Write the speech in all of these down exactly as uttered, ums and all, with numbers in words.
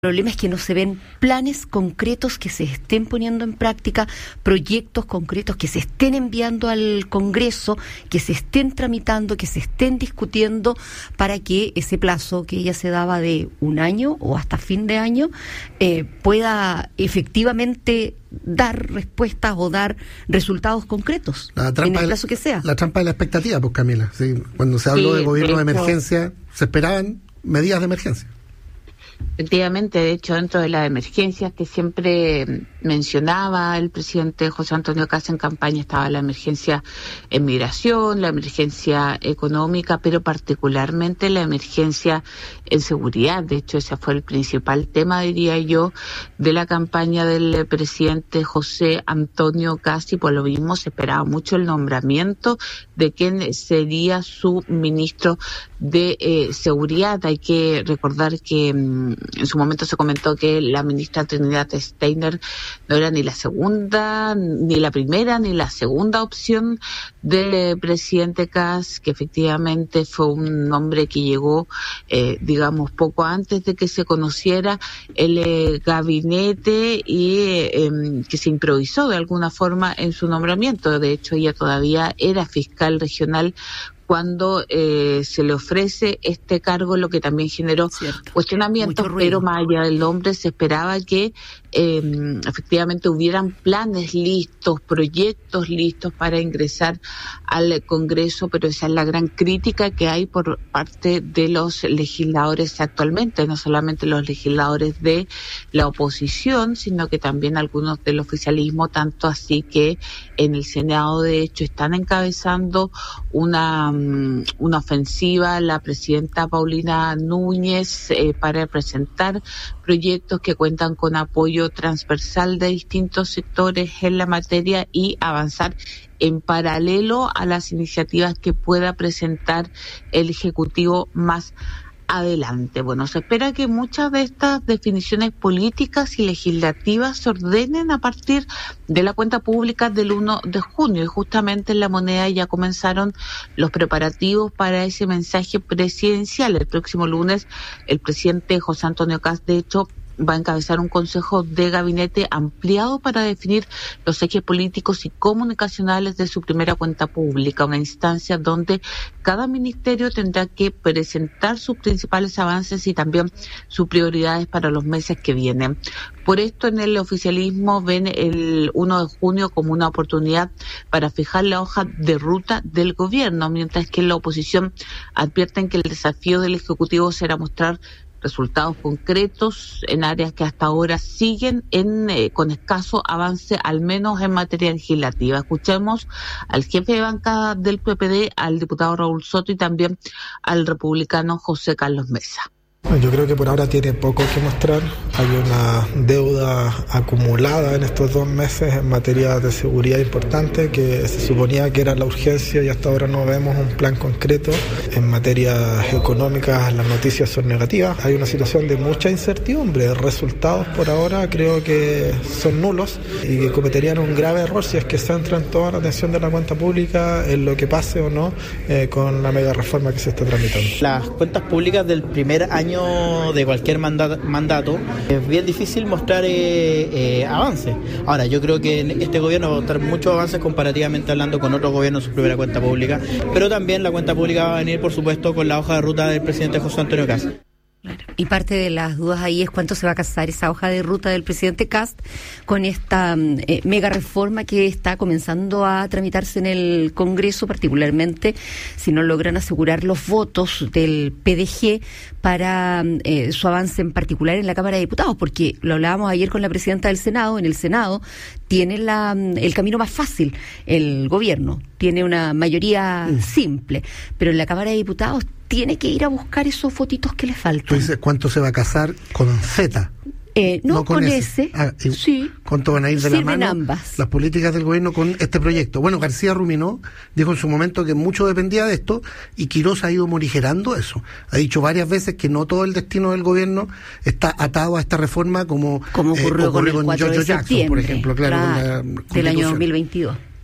El problema es que no se ven planes concretos que se estén poniendo en práctica, proyectos concretos que se estén enviando al Congreso, que se estén tramitando, que se estén discutiendo para que ese plazo que ella se daba de un año o hasta fin de año eh, pueda efectivamente dar respuestas o dar resultados concretos en el plazo que sea. La trampa de la expectativa, pues Camila. ¿Sí? Cuando se habló sí, de gobierno de, de emergencia, se esperaban medidas de emergencia. Efectivamente, de hecho, dentro de las emergencias que siempre mencionaba el presidente José Antonio Kast en campaña estaba la emergencia en migración, la emergencia económica, pero particularmente la emergencia en seguridad. De hecho, ese fue el principal tema, diría yo, de la campaña del presidente José Antonio Kast, y por lo mismo se esperaba mucho el nombramiento de quien sería su ministro de eh, seguridad. Hay que recordar que mmm, en su momento se comentó que la ministra Trinidad Steiner no era ni la segunda, ni la primera, ni la segunda opción del eh, presidente Kast, que efectivamente fue un hombre que llegó, eh, digamos, poco antes de que se conociera el eh, gabinete y eh, eh, que se improvisó de alguna forma en su nombramiento. De hecho, ella todavía era fiscal regional cuando eh, se le ofrece este cargo, lo que también generó Cierto. cuestionamientos, pero más allá del nombre se esperaba que eh, efectivamente hubieran planes listos, proyectos listos para ingresar al Congreso, pero esa es la gran crítica que hay por parte de los legisladores actualmente, no solamente los legisladores de la oposición, sino que también algunos del oficialismo, tanto así que en el Senado de hecho están encabezando una una ofensiva la presidenta Paulina Núñez eh, para presentar proyectos que cuentan con apoyo transversal de distintos sectores en la materia y avanzar en paralelo a las iniciativas que pueda presentar el Ejecutivo más adelante. Bueno, se espera que muchas de estas definiciones políticas y legislativas se ordenen a partir de la cuenta pública del uno de junio, y justamente en La Moneda ya comenzaron los preparativos para ese mensaje presidencial. El próximo lunes el presidente José Antonio Kast, de hecho, va a encabezar un consejo de gabinete ampliado para definir los ejes políticos y comunicacionales de su primera cuenta pública, una instancia donde cada ministerio tendrá que presentar sus principales avances y también sus prioridades para los meses que vienen. Por esto, en el oficialismo ven el uno de junio como una oportunidad para fijar la hoja de ruta del gobierno, mientras que en la oposición advierten que el desafío del Ejecutivo será mostrar resultados concretos en áreas que hasta ahora siguen en eh, con escaso avance, al menos en materia legislativa. Escuchemos al jefe de bancada del P P D, al diputado Raúl Soto, y también al republicano José Carlos Mesa. Yo creo que por ahora tiene poco que mostrar. Hay una deuda acumulada en estos dos meses en materia de seguridad importante, que se suponía que era la urgencia y hasta ahora no vemos un plan concreto. En materias económicas las noticias son negativas. Hay una situación de mucha incertidumbre. Resultados por ahora creo que son nulos y que cometerían un grave error si es que centran toda la atención de la cuenta pública en lo que pase o no eh, con la mega reforma que se está tramitando. Las cuentas públicas del primer año de cualquier mandato, mandato es bien difícil mostrar eh, eh, avances. Ahora, yo creo que en este gobierno va a mostrar muchos avances comparativamente hablando con otros gobiernos en su primera cuenta pública, pero también la cuenta pública va a venir, por supuesto, con la hoja de ruta del presidente José Antonio Kast. Claro. Y parte de las dudas ahí es cuánto se va a casar esa hoja de ruta del presidente Kast con esta eh, mega reforma que está comenzando a tramitarse en el Congreso, particularmente si no logran asegurar los votos del P D G para eh, su avance en particular en la Cámara de Diputados, porque lo hablábamos ayer con la presidenta del Senado. En el Senado tiene la, el camino más fácil el gobierno, tiene una mayoría mm. simple, pero en la Cámara de Diputados tiene que ir a buscar esos votitos que le faltan. Tú dices, ¿cuánto se va a casar con Z? Eh, no, no con, con ese, ese. Ah, sí. ¿Cuánto van a ir de la mano ambas las políticas del gobierno con este proyecto? Bueno, García Ruminó dijo en su momento que mucho dependía de esto, y Quirós ha ido morigerando eso. Ha dicho varias veces que no todo el destino del gobierno está atado a esta reforma, como, como ocurrió, eh, ocurrió con, con George Jackson, por ejemplo, claro, claro, con la del año dos mil veintidós.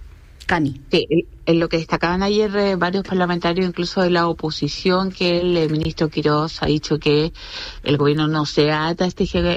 Cami. Sí, en lo que destacaban ayer eh, varios parlamentarios, incluso de la oposición, que el eh, ministro Quirós ha dicho que el gobierno no se ata a este